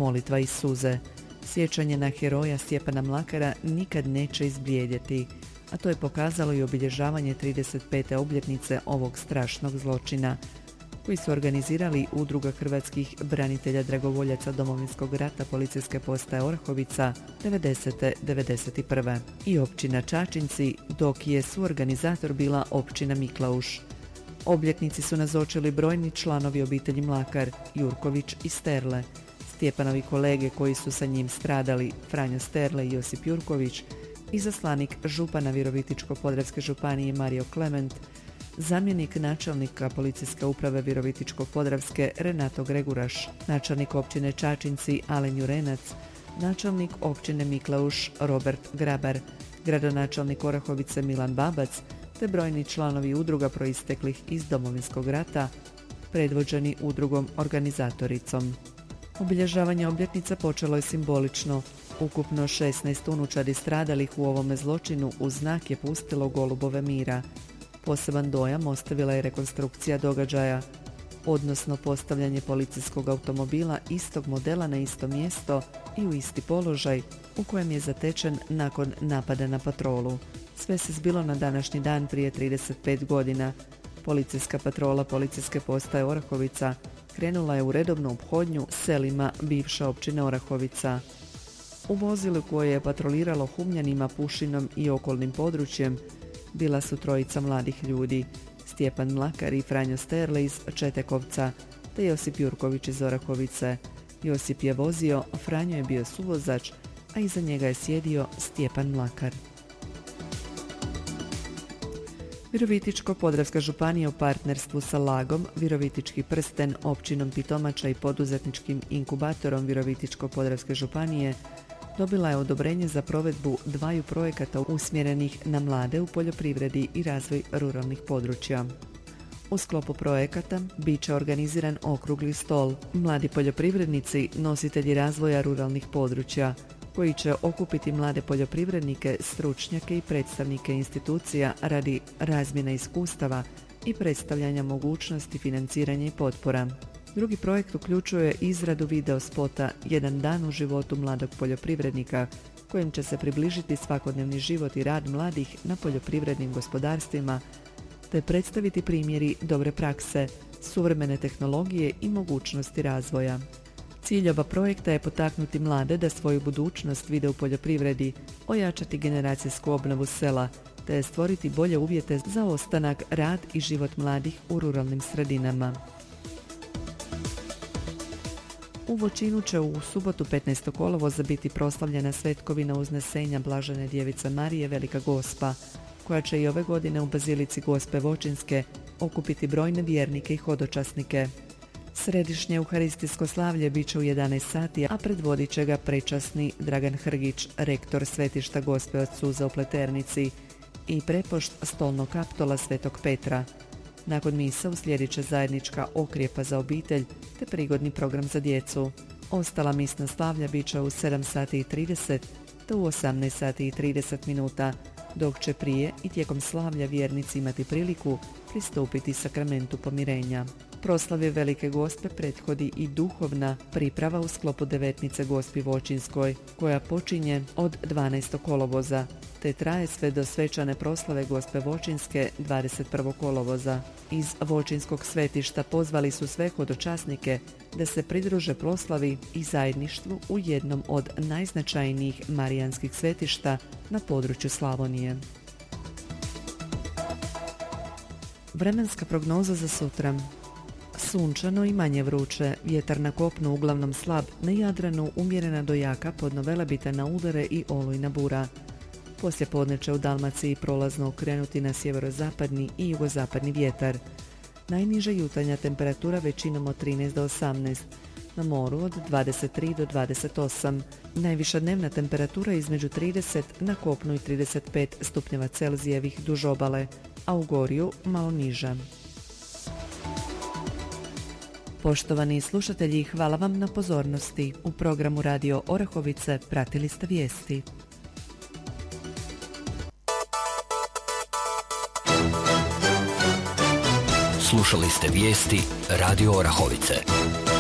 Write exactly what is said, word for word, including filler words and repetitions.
molitva i suze. Sjećanje na heroja Stjepana Mlakara nikad neće izblijedjeti, a to je pokazalo i obilježavanje trideset pete obljetnice ovog strašnog zločina, koji su organizirali Udruga hrvatskih branitelja dragovoljaca Domovinskog rata Policijske postaje Orahovica devedesete do devedeset prve i općina Čačinci, dok je suorganizator bila općina Miklauš. Obljetnici su nazočili brojni članovi obitelji Mlakar, Jurković i Sterle, Stjepanovi kolege koji su sa njim stradali, Franjo Sterle i Josip Jurković, izaslanik župana Virovitičko-podravske županije Mario Klement, zamjenik načelnika Policijske uprave Virovitičko-podravske Renato Greguraš, načelnik općine Čačinci Alen Jurenac, načelnik općine Miklauš Robert Grabar, gradonačelnik Orahovice Milan Babac, te brojni članovi udruga proisteklih iz Domovinskog rata, predvođeni udrugom organizatoricom. Obilježavanje obljetnica počelo je simbolično. Ukupno šesnaest unučadi stradalih u ovome zločinu uz znak je pustilo golubove mira. Poseban dojam ostavila je rekonstrukcija događaja, odnosno postavljanje policijskog automobila istog modela na isto mjesto i u isti položaj u kojem je zatečen nakon napada na patrolu. Sve se zbilo na današnji dan prije trideset pet godina. Policijska patrola Policijske postaje Orahovica krenula je u redovnu ophodnju selima bivše općine Orahovica. U vozilu koje je patroliralo Humljanima, Pušinom i okolnim područjem bila su trojica mladih ljudi, Stjepan Mlakar i Franjo Sterle iz Četekovca, te Josip Jurković iz Orahovice. Josip je vozio, Franjo je bio suvozač, a iza njega je sjedio Stjepan Mlakar. Virovitičko-podravska županija u partnerstvu sa Lagom, Virovitički prsten, općinom Pitomača i poduzetničkim inkubatorom Virovitičko-podravske županije dobila je odobrenje za provedbu dvaju projekata usmjerenih na mlade u poljoprivredi i razvoj ruralnih područja. U sklopu projekata bit će organiziran okrugli stol Mladi poljoprivrednici, nositelji razvoja ruralnih područja, koji će okupiti mlade poljoprivrednike, stručnjake i predstavnike institucija radi razmjene iskustava i predstavljanja mogućnosti financiranja i potpora. Drugi projekt uključuje izradu video spota Jedan dan u životu mladog poljoprivrednika, kojim će se približiti svakodnevni život i rad mladih na poljoprivrednim gospodarstvima, te predstaviti primjeri dobre prakse, suvremene tehnologije i mogućnosti razvoja. Cilj oba projekta je potaknuti mlade da svoju budućnost vide u poljoprivredi, ojačati generacijsku obnovu sela, te stvoriti bolje uvjete za ostanak, rad i život mladih u ruralnim sredinama. U Voćinu će u subotu petnaestog kolovoza biti proslavljena svetkovina uznesenja Blažene djevice Marije Velika Gospa, koja će i ove godine u Bazilici Gospe Voćinske okupiti brojne vjernike i hodočasnike. Središnje euharistijsko slavlje bit će u jedanaest sati, a predvodit će ga prečasni Dragan Hrgić, rektor svetišta Gospe od Suza u Pleternici i prepošt stolnog kaptola Svetog Petra. Nakon misa uslijedit će zajednička okrijepa za obitelj te prigodni program za djecu. Ostala misna slavlja bit će u sedam sati i trideset te u osamnaest sati i trideset minuta, dok će prije i tijekom slavlja vjernici imati priliku pristupiti sakramentu pomirenja. Proslavi Velike Gospe prethodi i duhovna priprava u sklopu devetnice Gospi Voćinskoj, koja počinje od dvanaestog kolovoza, te traje sve do svečane proslave Gospe Voćinske dvadeset prvog kolovoza. Iz Voćinskog svetišta pozvali su sve hodočasnike da se pridruže proslavi i zajedništvu u jednom od najznačajnijih marijanskih svetišta na području Slavonije. Vremenska prognoza za sutra. Sunčano i manje vruće, vjetar na kopnu uglavnom slab, na Jadranu umjerena do jaka, podnovelebita na udare i olujna bura. Poslije podne će u Dalmaciji prolazno okrenuti na sjeverozapadni i jugozapadni vjetar. Najniža jutarnja temperatura većinom od trinaest do osamnaest, na moru od dvadeset tri do dvadeset osam. Najviša dnevna temperatura između trideset na kopnu i trideset pet stupnjeva Celzijevih duž obale, a u Gorju malo niža. Poštovani slušatelji, hvala vam na pozornosti. U programu Radio Orahovice pratili ste vijesti. Slušali ste vijesti Radio Orahovice.